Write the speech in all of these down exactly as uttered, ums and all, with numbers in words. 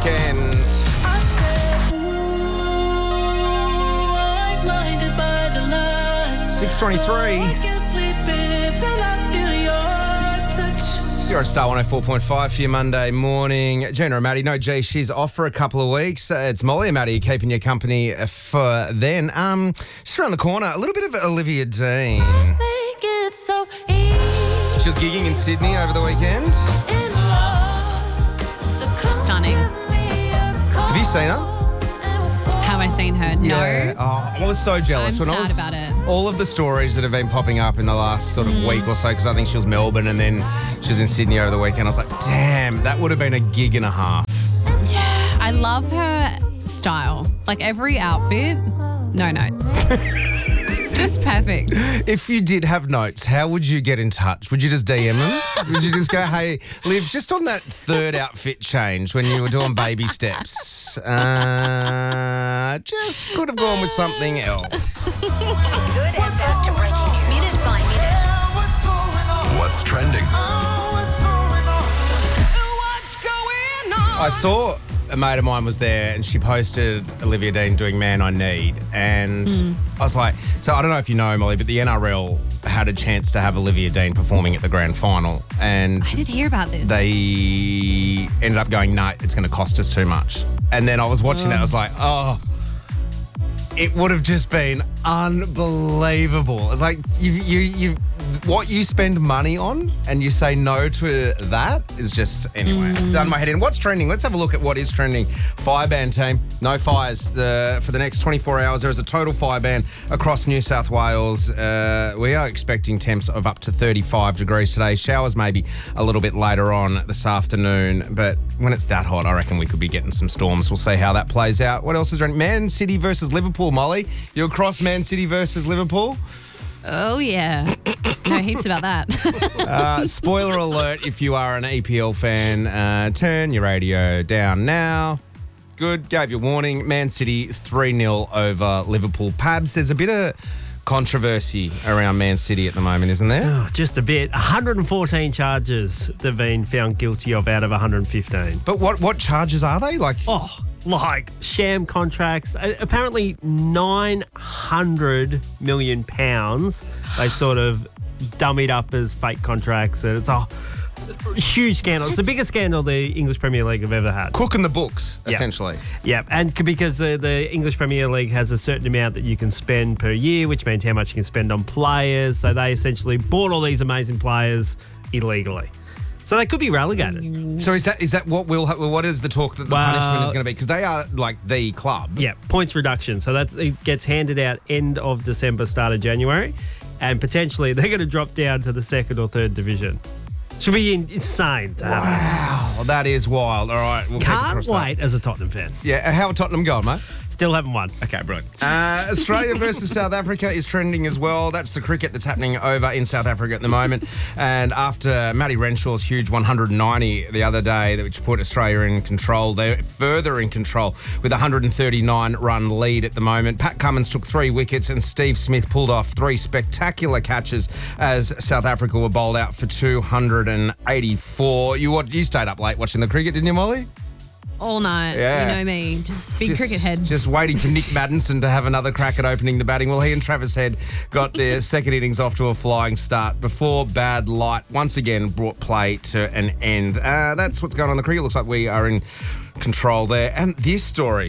weekend. six twenty-three. You're on Star one oh four point five for your Monday morning. Gina and Maddie, no G, she's off for a couple of weeks. Uh, it's Molly and Maddie keeping you company for then. Um, just around the corner, a little bit of Olivia Dean. So she was gigging in Sydney over the weekend. Stunning. Have you seen her? Have I seen her? No. Yeah. Oh, I was so jealous. I'm when sad I was, about it. All of the stories that have been popping up in the last sort of Mm. week or so, because I think she was Melbourne and then she was in Sydney over the weekend. I was like, damn, that would have been a gig and a half. Yeah. I love her style. Like every outfit, no notes. Just perfect. If you did have notes, how would you get in touch? Would you just D M them? Would you just go, hey, Liv, just on that third outfit change when you were doing baby steps, uh, just could have gone with something else. good and fast to breaking news. Minute by minute. What's trending? I saw a mate of mine was there and she posted Olivia Dean doing Man I Need. And Mm. I was like, so I don't know if you know, Molly, but the N R L had a chance to have Olivia Dean performing at the grand final. And I did hear about this. they ended up going, no, it's going to cost us too much. And then I was watching that, I was like, oh, it would have just been unbelievable. It's like you, you, you, what you spend money on and you say no to that is just, anyway, Mm. done my head in. What's trending? Let's have a look at what is trending. Fire ban team, no fires the, for the next twenty-four hours. There is a total fire ban across New South Wales. Uh, we are expecting temps of up to thirty-five degrees today. Showers maybe a little bit later on this afternoon, but when it's that hot, I reckon we could be getting some storms. We'll see how that plays out. What else is trending? Man City versus Liverpool, Molly. You across Man City versus Liverpool? Oh, yeah. No heaps about that. Uh, spoiler alert, if you are an E P L fan, uh, turn your radio down now. Good, gave you warning. Man City three nil over Liverpool. Pabs, there's a bit of controversy around Man City at the moment, isn't there? Oh, just a bit. one hundred fourteen charges they've been found guilty of out of one hundred fifteen. But what, what charges are they? Like, Oh, like sham contracts. Uh, apparently nine hundred million pounds they sort of dummied up as fake contracts. And it's a huge scandal. It's the biggest scandal the English Premier League have ever had. cooking the books, Yeah. essentially. Yeah, and c- because the, the English Premier League has a certain amount that you can spend per year, which means how much you can spend on players. So they essentially bought all these amazing players illegally. So they could be relegated. So is that is that what will ha- what is the talk that the Well- punishment is going to be? Because they are like the club. Yeah, points reduction. So that it gets handed out end of December, start of January, and potentially they're going to drop down to the second or third division. Should be in, insane to happen. Wow, that is wild. All right, we'll keep Can't across that. wait as a Tottenham fan. Yeah, how are Tottenham going, mate? Still haven't won. Okay, brilliant. Uh, Australia versus South Africa is trending as well. That's the cricket that's happening over in South Africa at the moment. And after Matty Renshaw's huge one hundred ninety the other day, which put Australia in control, they're further in control with a one hundred thirty-nine run lead at the moment. Pat Cummins took three wickets and Steve Smith pulled off three spectacular catches as South Africa were bowled out for two hundred eighty-four. You what? You stayed up late watching the cricket, didn't you, Molly? All night. Yeah. You know me. Just big Just- cricket head. Just waiting for Nick Maddinson to have another crack at opening the batting. Well, he and Travis Head got their second innings off to a flying start before bad light once again brought play to an end. Uh, that's what's going on in the cricket. Looks like we are in control there. And this story,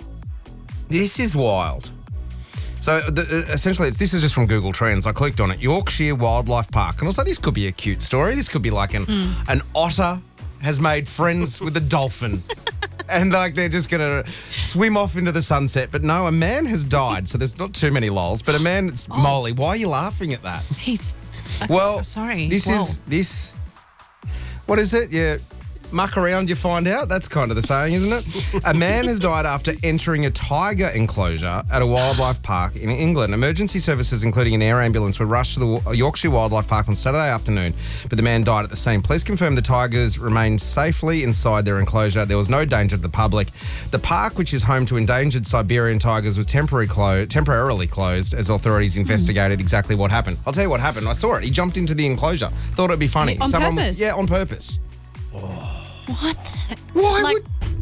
this is wild. So the, uh, essentially, it's, this is just from Google Trends. I clicked on it. Yorkshire Wildlife Park. And I was like, this could be a cute story. This could be like an, Mm. an otter has made friends with a dolphin. And like they're just going to swim off into the sunset. But no, a man has died. So there's not too many lols. But a man, it's Oh. Molly. Why are you laughing at that? He's. I'm Well, so sorry. This Whoa. is, this, what is it? Yeah. Muck around, you find out. That's kind of the saying, isn't it? A man has died after entering a tiger enclosure at a wildlife park in England. Emergency services, including an air ambulance, were rushed to the Yorkshire Wildlife Park on Saturday afternoon, but the man died at the scene. Police confirmed the tigers remained safely inside their enclosure. There was no danger to the public. The park, which is home to endangered Siberian tigers, was temporary clo- temporarily closed as authorities investigated exactly what happened. I'll tell you what happened. I saw it. He jumped into the enclosure. Thought it'd be funny. On Someone was- purpose? yeah, on purpose. What? The, Why like, would...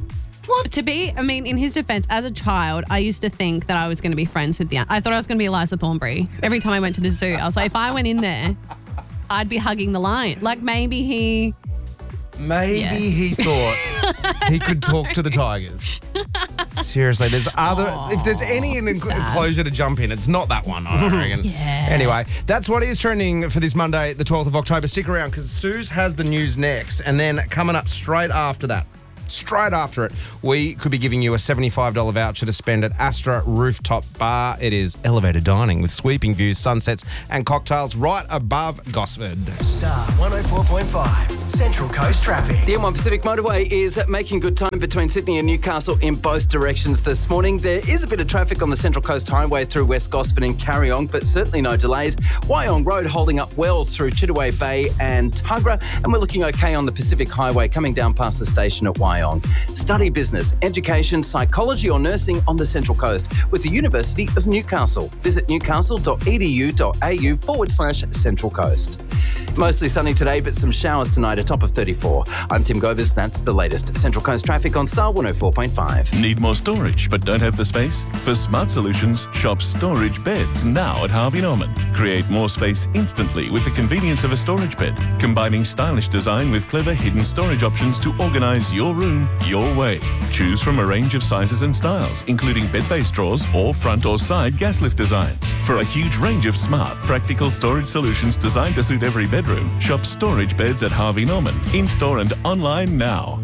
What? To be, I mean, in his defense, as a child, I used to think that I was going to be friends with the, I thought I was going to be Eliza Thornberry. Every time I went to the zoo, I was like, if I went in there, I'd be hugging the lion. Like maybe he... Maybe Yeah. he thought he could talk to the tigers. Seriously, there's other. Aw, if there's any in sad. enclosure to jump in, it's not that one, I don't reckon. Yeah. Anyway, that's what is trending for this Monday, the twelfth of October. Stick around because Suze has the news next. And then coming up straight after that, straight after it, we could be giving you a seventy-five dollars voucher to spend at Astra Rooftop Bar. It is elevated dining with sweeping views, sunsets, and cocktails right above Gosford. Star one oh four point five, Central Coast Traffic. The M one Pacific Motorway is making good time between Sydney and Newcastle in both directions this morning. There is a bit of traffic on the Central Coast Highway through West Gosford and Carryong, but certainly no delays. Wyong Road holding up well through Chittaway Bay and Tuggerah, and we're looking okay on the Pacific Highway coming down past the station at Wyong. Study business, education, psychology or nursing on the Central Coast with the University of Newcastle. Visit newcastle.edu.au forward slash Central Coast. Mostly sunny today, but some showers tonight, a top of thirty-four. I'm Tim Govers. That's the latest Central Coast traffic on Star one oh four point five. Need more storage but don't have the space? For Smart Solutions, shop storage beds now at Harvey Norman. Create more space instantly with the convenience of a storage bed, combining stylish design with clever hidden storage options to organise your room your way. Choose from a range of sizes and styles, including bed-based drawers or front or side gas lift designs. For a huge range of smart, practical storage solutions designed to suit every bedroom, shop storage beds at Harvey Norman, in-store and online now.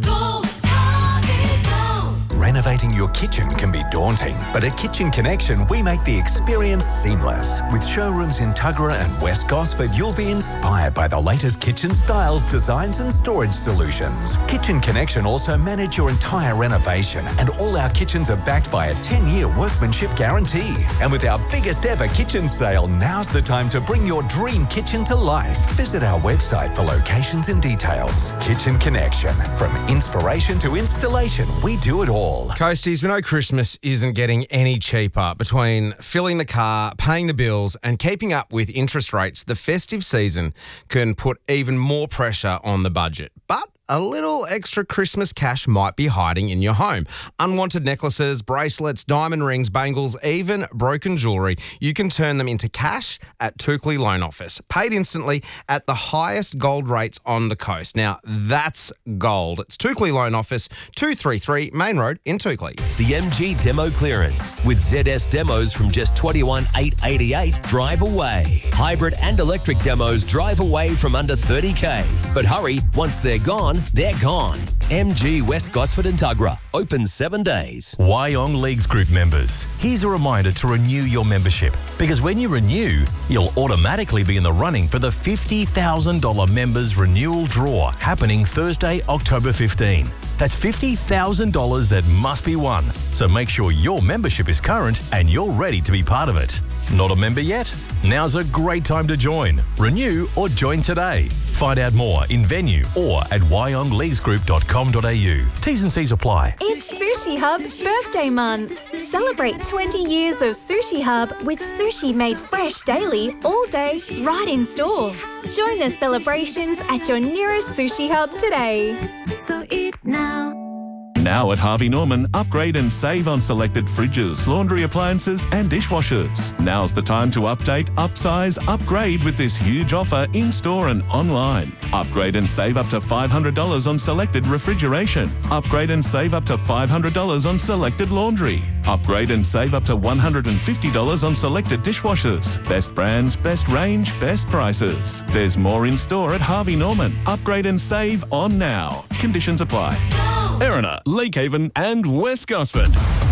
Renovating your kitchen can be daunting, but at Kitchen Connection, we make the experience seamless. With showrooms in Tuggerah and West Gosford, you'll be inspired by the latest kitchen styles, designs and storage solutions. Kitchen Connection also manage your entire renovation, and all our kitchens are backed by a ten-year workmanship guarantee. And with our biggest ever kitchen sale, now's the time to bring your dream kitchen to life. Visit our website for locations and details. Kitchen Connection. From inspiration to installation, we do it all. Coasties, we know Christmas isn't getting any cheaper. Between filling the car, paying the bills, and keeping up with interest rates, the festive season can put even more pressure on the budget. But a little extra Christmas cash might be hiding in your home. Unwanted necklaces, bracelets, diamond rings, bangles, even broken jewellery. You can turn them into cash at Toukley Loan Office. Paid instantly at the highest gold rates on the coast. Now, that's gold. It's Toukley Loan Office, two thirty-three Main Road in Toukley. The M G Demo Clearance with Z S demos from just twenty-one thousand eight hundred eighty-eight drive away. Hybrid and electric demos drive away from under thirty K. But hurry, once they're gone, they're gone. M G West Gosford and Tuggerah. Open seven days. Wyong Leagues Group members, here's a reminder to renew your membership, because when you renew, you'll automatically be in the running for the fifty thousand dollars members renewal draw happening Thursday, October fifteenth. That's fifty thousand dollars that must be won. So make sure your membership is current and you're ready to be part of it. Not a member yet? Now's a great time to join. Renew or join today. Find out more in venue or at wyong leagues group dot com dot a u. T's and C's apply. It's Sushi Hub's birthday month. Celebrate twenty years of Sushi Hub with sushi made fresh daily, all day, right in store. Join the celebrations at your nearest Sushi Hub today. So eat now. Now at Harvey Norman, upgrade and save on selected fridges, laundry appliances and dishwashers. Now's the time to update, upsize, upgrade with this huge offer in-store and online. Upgrade and save up to five hundred dollars on selected refrigeration. Upgrade and save up to five hundred dollars on selected laundry. Upgrade and save up to one hundred fifty dollars on selected dishwashers. Best brands, best range, best prices. There's more in store at Harvey Norman. Upgrade and save on now. Conditions apply. Erina, Lakehaven and West Gosford.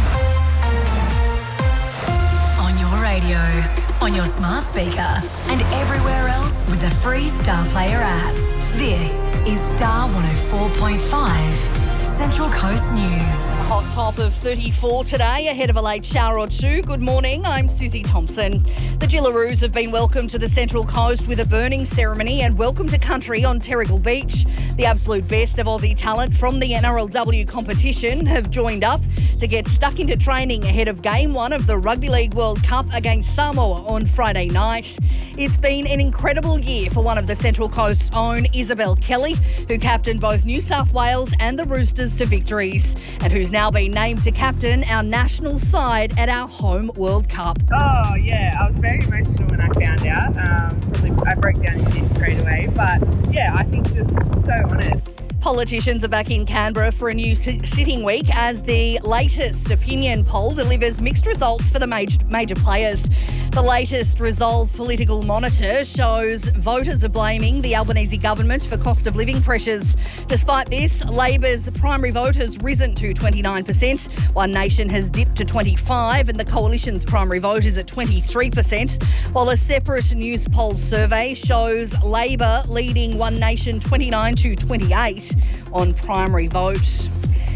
On your radio, on your smart speaker, and everywhere else with the free Star Player app. This is Star one oh four point five. Central Coast News. Hot top of thirty-four today, ahead of a late shower or two. Good morning, I'm Susie Thompson. The Jillaroos have been welcomed to the Central Coast with a burning ceremony and welcome to country on Terrigal Beach. The absolute best of Aussie talent from the N R L W competition have joined up to get stuck into training ahead of Game one of the Rugby League World Cup against Samoa on Friday night. It's been an incredible year for one of the Central Coast's own, Isabel Kelly, who captained both New South Wales and the Roosters Roosters to victories and who's now been named to captain our national side at our home World Cup. Oh, yeah, I was very emotional when I found out. Um, probably I broke down in tears straight away, but yeah, I think just so honoured. Politicians are back in Canberra for a new sit- sitting week as the latest opinion poll delivers mixed results for the major, major players. The latest Resolve Political Monitor shows voters are blaming the Albanese government for cost of living pressures. Despite this, Labor's primary vote has risen to twenty-nine percent. One Nation has dipped to twenty-five and the Coalition's primary vote is at twenty-three percent. While a separate Newspolls survey shows Labor leading One Nation twenty-nine to twenty-eight on primary vote.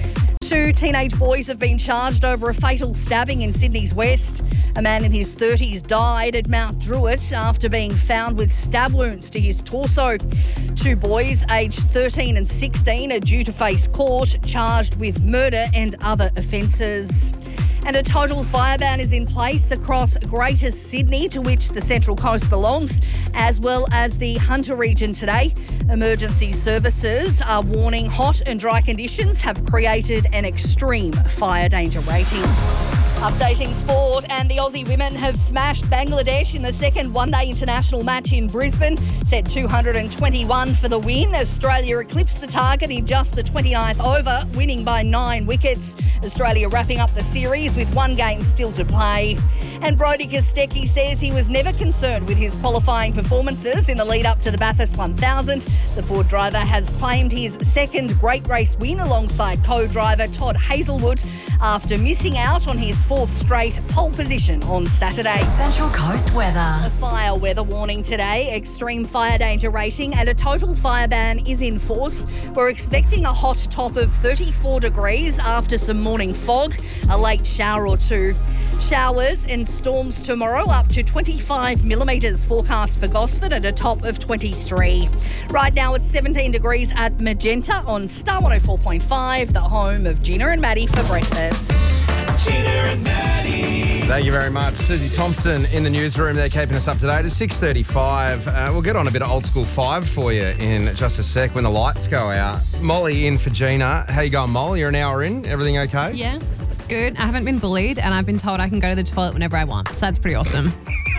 Two teenage boys have been charged over a fatal stabbing in Sydney's West. A man in his thirties died at Mount Druitt after being found with stab wounds to his torso. Two boys, aged thirteen and sixteen, are due to face court, charged with murder and other offences. And a total fire ban is in place across Greater Sydney, to which the Central Coast belongs, as well as the Hunter region today. Emergency services are warning hot and dry conditions have created an extreme fire danger rating. Updating sport, and the Aussie women have smashed Bangladesh in the second one-day international match in Brisbane, set two hundred twenty-one for the win. Australia eclipsed the target in just the twenty-ninth over, winning by nine wickets. Australia wrapping up the series with one game still to play. And Brodie Kostecki says he was never concerned with his qualifying performances in the lead-up to the Bathurst one thousand. The Ford driver has claimed his second great race win alongside co-driver Todd Hazelwood after missing out on his fourth straight pole position on Saturday. Central Coast weather. A fire weather warning today, extreme fire danger rating, and a total fire ban is in force. We're expecting a hot top of thirty-four degrees after some morning fog, a late shower or two. Showers and storms tomorrow, up to twenty-five millimetres forecast for Gosford at a top of twenty-three. Right now it's seventeen degrees at Magenta on Star one oh four point five, the home of Gina and Maddie for breakfast. Gina and Maddie. Thank you very much. Susie Thompson in the newsroom. They're keeping us up to date. It's six thirty-five. Uh, we'll get on a bit of old school five for you in just a sec when the lights go out. Molly in for Gina. How you going, Molly? You're an hour in. Everything okay? Yeah, good. I haven't been bullied and I've been told I can go to the toilet whenever I want. So that's pretty awesome.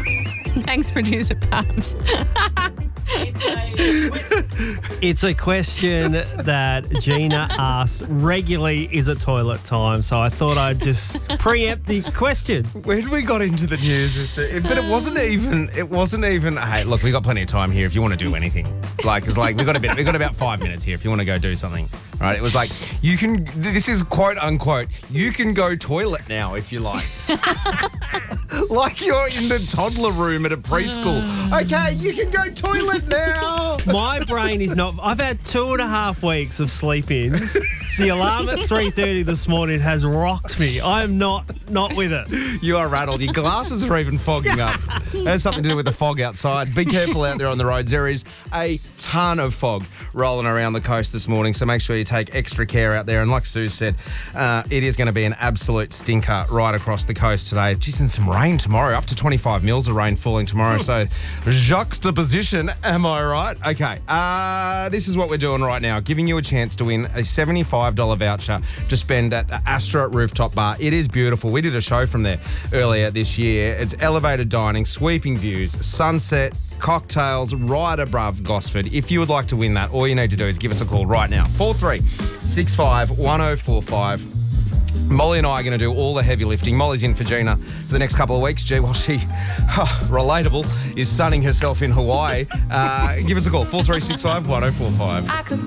Thanks, producer Pabs. It's a question that Gina asks regularly, is it toilet time? So I thought I'd just preempt the question. When we got into the news, but it wasn't even, it wasn't even, hey, look, we got plenty of time here if you want to do anything. Like, it's like, we got a bit, we got about five minutes here if you want to go do something. Right? It was like, you can, this is quote unquote, you can go toilet now if you like. Like you're in the toddler room at a preschool. Okay, you can go toilet now. My brain is not, I've had two and a half weeks of sleep-ins. The alarm at three thirty this morning has rocked me. I am not not with it. You are rattled. Your glasses are even fogging up. It has something to do with the fog outside. Be careful out there on the roads. There is a ton of fog rolling around the coast this morning, so make sure you take extra care out there. And like Sue said, uh, it is going to be an absolute stinker right across the coast today. Geez, and some rain tomorrow, up to twenty-five mils of rain falling tomorrow. So juxtaposition, am I right? Okay, uh, this is what we're doing right now, giving you a chance to win a seventy-five dollars voucher to spend at Astra Rooftop Bar. It is beautiful. We did a show from there earlier this year. It's elevated dining, sweeping views, sunset, cocktails right above Gosford. If you would like to win that, all you need to do is give us a call right now. four three six five one oh four five. Molly and I are going to do all the heavy lifting. Molly's in for Gina for the next couple of weeks. Gee, while she, oh, relatable, is sunning herself in Hawaii. Uh, give us a call, four three six five one oh four five.